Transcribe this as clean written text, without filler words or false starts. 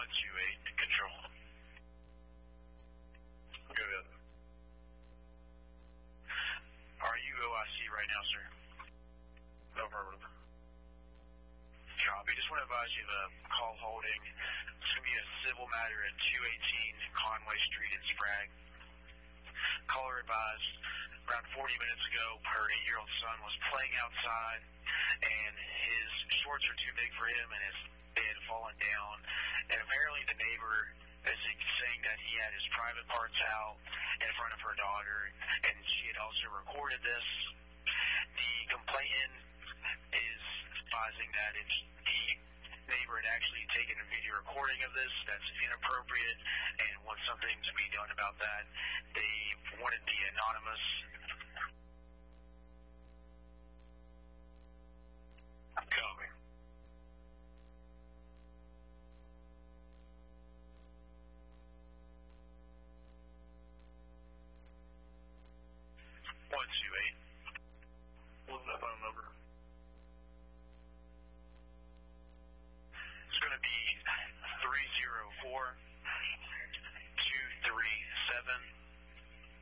128 control. Go ahead. Are you OIC right now, sir? Affirmative. Copy. Just want to advise you of a call holding. It's going to be a civil matter at 218 Conway Street in Sprague. Caller advised around 40 minutes ago her 8-year-old son was playing outside and his shorts are too big for him and they had fallen down. And apparently the neighbor is saying that he had his private parts out in front of her daughter and she had also recorded this. The complainant is advising that if the neighbor had actually taken a video recording of this, that's inappropriate and wants something to be done about that. They wanted the anonymous